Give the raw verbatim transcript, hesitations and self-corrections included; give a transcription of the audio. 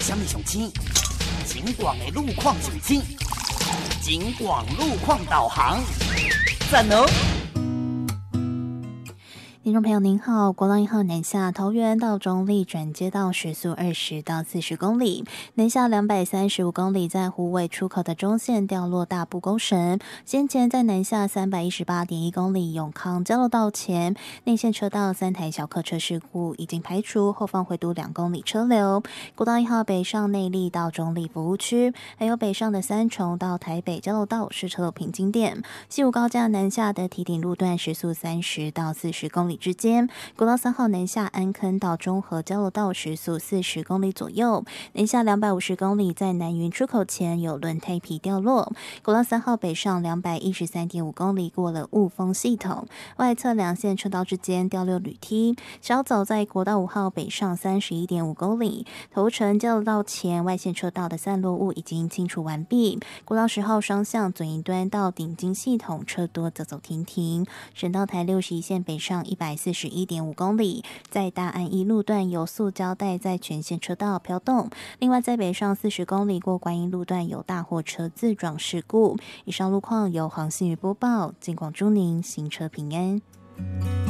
什么上青？景广的路况上青，景广路况导航，赞哦！ 听众朋友您好，国道一号南下桃园到中立转接道时速二十到四十公里，南下两百三十五公里，在虎尾出口的中线掉落大埔公神。先前在南下三百一十八点一公里永康交流道前，内线车道三台小客车事故已经排除，后方回堵两公里车流。国道一号北上内壢到中立服务区，还有北上的三重到台北交流道是车流平经点。西武高架南下的堤顶路段时速三十到四十公里之间，国道三号南下安坑到中和交流道时速四十公里左右，南下两百五十公里，在南云出口前有轮胎皮掉落。国道三号北上两百一十三点五公里，过了雾峰系统，外侧两线车道之间掉落铝梯。小走在国道五号北上三十一点五公里，头城交流道前外线车道的散落物已经清除完毕。国道十号双向左营端到顶金系统车多走走停停。省道台六十一线北上一百四十一点五公里，在大安一路段有塑胶袋在全线车道飘动。另外在北上四十公里过观音路段有大货车自撞事故。以上路况由黄信宇播报，尽广祝您行车平安。